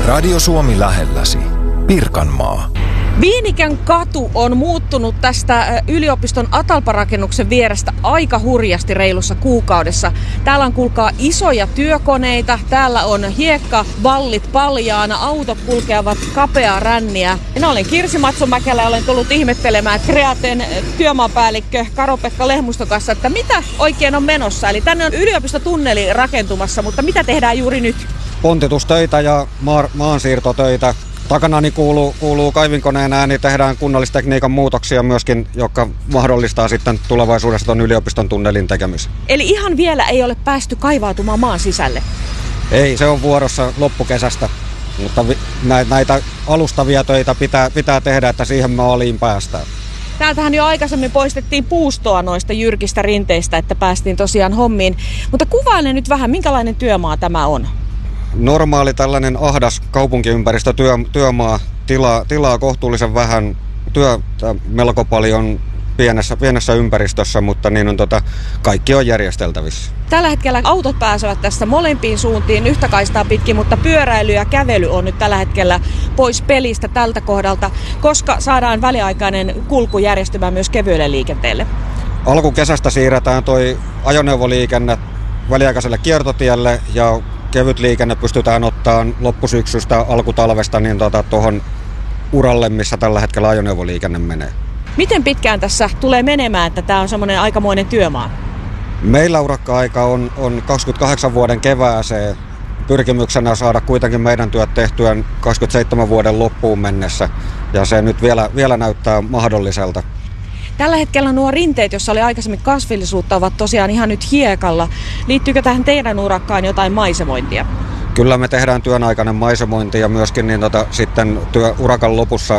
Radio Suomi lähelläsi. Pirkanmaa. Viinikän katu on muuttunut tästä yliopiston Atalpa-rakennuksen vierestä aika hurjasti reilussa kuukaudessa. Täällä on kuulkaa isoja työkoneita, täällä on hiekkavallit paljaana, autot kulkevat kapeaa ränniä. Minä olen Kirsi Matsomäkelä ja olen tullut ihmettelemään Kreaten työmaapäällikkö Karo-Pekka Lehmuston kanssa, että mitä oikein on menossa. Eli tänne on yliopistotunneli rakentumassa, mutta mitä tehdään juuri nyt? Pontitustöitä ja maansiirtotöitä. Takanani kuuluu kaivinkoneen ääni, tehdään kunnallistekniikan muutoksia myöskin, jotka mahdollistaa sitten tulevaisuudessa tuon yliopiston tunnelin tekemisen. Eli ihan vielä ei ole päästy kaivautumaan maan sisälle? Ei, se on vuorossa loppukesästä, mutta näitä alustavia töitä pitää tehdä, että siihen maaliin päästään. Täältähän jo aikaisemmin poistettiin puustoa noista jyrkistä rinteistä, että päästiin tosiaan hommiin. Mutta kuvaile nyt vähän, minkälainen työmaa tämä on? Normaali tällainen ahdas kaupunkiympäristö, työmaa, tilaa kohtuullisen vähän, työtä melko paljon pienessä ympäristössä, mutta niin on kaikki on järjesteltävissä. Tällä hetkellä autot pääsevät tässä molempiin suuntiin yhtä kaistaa pitkin, mutta pyöräily ja kävely on nyt tällä hetkellä pois pelistä tältä kohdalta, koska saadaan väliaikainen kulku järjestymään myös kevyelle liikenteelle. Alkukesästä siirretään toi ajoneuvoliikenne väliaikaiselle kiertotielle ja kevyt liikenne pystytään ottamaan loppusyksystä, alkutalvesta niin tuohon uralle, missä tällä hetkellä ajoneuvoliikenne menee. Miten pitkään tässä tulee menemään, että tämä on semmoinen aikamoinen työmaa? Meillä urakka-aika on 28 vuoden kevääseen. Pyrkimyksenä saada kuitenkin meidän työt tehtyä 27 vuoden loppuun mennessä, ja se nyt vielä näyttää mahdolliselta. Tällä hetkellä nuo rinteet, joissa oli aikaisemmin kasvillisuutta, ovat tosiaan ihan nyt hiekalla. Liittyykö tähän teidän urakkaan jotain maisemointia? Kyllä me tehdään työn aikainen maisemointi ja myöskin sitten urakan lopussa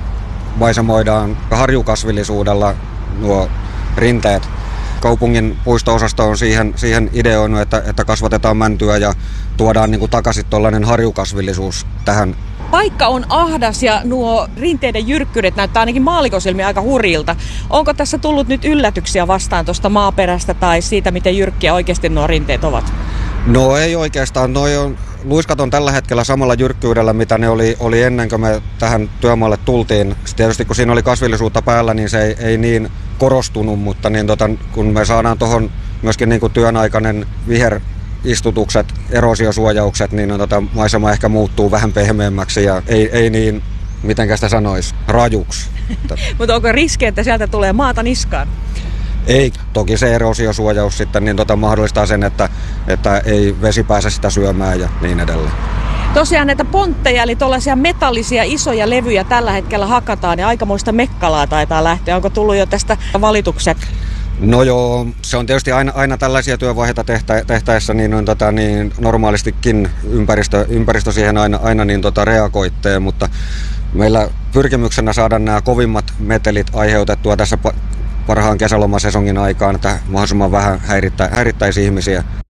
maisemoidaan harjukasvillisuudella nuo rinteet. Kaupungin puisto-osasto on siihen ideoinut, että kasvatetaan mäntyä ja tuodaan takaisin tuollainen harjukasvillisuus tähän. Paikka on ahdas ja nuo rinteiden jyrkkyydet näyttää ainakin maalikosilmiin aika hurjilta. Onko tässä tullut nyt yllätyksiä vastaan tuosta maaperästä tai siitä, miten jyrkkiä oikeasti nuo rinteet ovat? No ei oikeastaan. Luiskat on tällä hetkellä samalla jyrkkyydellä, mitä ne oli ennen kuin me tähän työmaalle tultiin. Tietysti kun siinä oli kasvillisuutta päällä, niin se ei niin korostunut, mutta kun me saadaan tuohon myöskin työn aikainen viheristutukset, eroosiosuojaukset, niin maisema ehkä muuttuu vähän pehmeämmäksi ja ei niin, mitenkä sitä sanoisi, rajuksi. Mutta onko riski, että sieltä tulee maata niskaan? Ei, toki se eroosiosuojaus sitten mahdollistaa sen, että ei vesi pääse sitä syömään ja niin edelleen. Tosiaan näitä pontteja, eli tuollaisia metallisia isoja levyjä tällä hetkellä hakataan ja aikamoista mekkalaa taitaa lähteä. Onko tullut jo tästä valitukset? No joo, se on tietysti aina tällaisia työvaiheita tehtäessä, niin normaalistikin ympäristö siihen aina reagoittee, mutta meillä pyrkimyksenä saada nämä kovimmat metelit aiheutettua tässä parhaan kesälomasesongin aikaan, että mahdollisimman vähän häirittäisi ihmisiä.